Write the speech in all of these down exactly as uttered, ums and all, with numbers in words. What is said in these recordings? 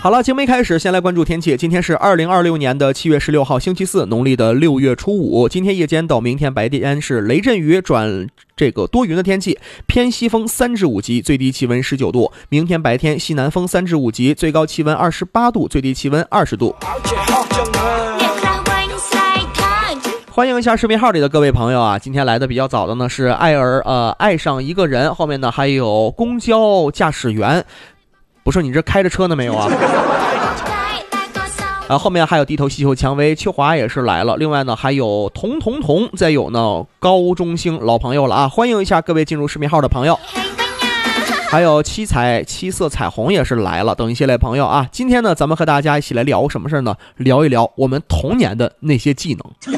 好了，节目一开始先来关注天气。今天是二零二六年的七月十六号星期四，农历的六月初五。今天夜间到明天白天是雷阵雨转这个多云的天气，偏西风三至五级，最低气温十九度。明天白天西南风三至五级，最高气温二十八度，最低气温二十度。欢迎一下视频号里的各位朋友啊！今天来的比较早的呢是爱儿呃爱上一个人，后面呢还有公交驾驶员。不是你这开着车呢没有啊？啊，后面还有低头细嗅蔷薇，秋华也是来了。另外呢，还有童童童，再有呢高中星老朋友了啊！欢迎一下各位进入视频号的朋友。还有七彩七色彩虹也是来了，等一些类朋友啊！今天呢，咱们和大家一起来聊什么事呢？聊一聊我们童年的那些技能。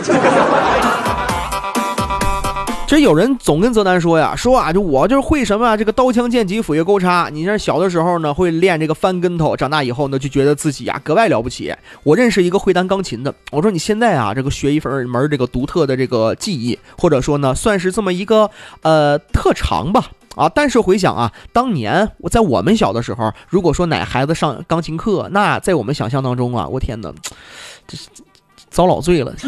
这有人总跟泽南说呀，说啊，就我就是会什么啊，这个刀枪剑戟斧钺钩叉。你这小的时候呢会练这个翻跟头，长大以后呢就觉得自己啊格外了不起。我认识一个会弹钢琴的，我说你现在啊这个学一门门这个独特的这个技艺，或者说呢算是这么一个呃特长吧。啊，但是回想啊，当年我在我们小的时候，如果说哪孩子上钢琴课，那在我们想象当中啊，我天哪，这是遭老罪了。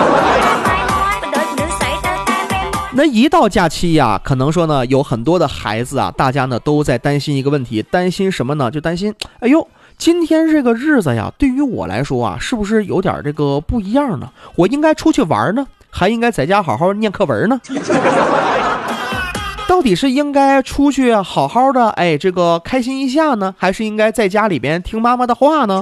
那一到假期呀，可能说呢，有很多的孩子啊，大家呢都在担心一个问题，担心什么呢？就担心，哎呦，今天这个日子呀，对于我来说啊，是不是有点这个不一样呢？我应该出去玩呢，还应该在家好好念课文呢？到底是应该出去好好的，哎，这个开心一下呢，还是应该在家里边听妈妈的话呢？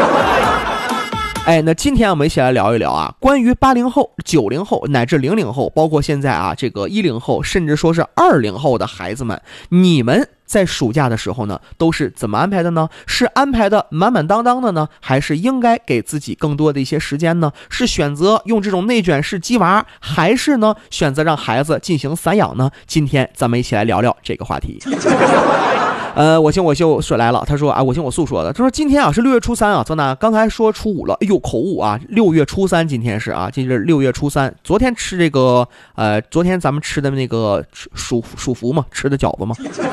哎，那今天我们一起来聊一聊啊，关于八零后、九零后乃至零零后，包括现在啊这个一零后，甚至说是二零后的孩子们，你们在暑假的时候呢，都是怎么安排的呢？是安排的满满当当的呢，还是应该给自己更多的一些时间呢？是选择用这种内卷式鸡娃，还是呢选择让孩子进行散养呢？今天咱们一起来聊聊这个话题。呃，我行我秀说来了，他说啊，我行我素说的，他说今天啊是六月初三啊，泽南刚才说初五了，哎呦口误啊，六月初三今天是啊，今日六月初三，昨天吃这个呃，昨天咱们吃的那个薯薯福嘛，吃的饺子嘛。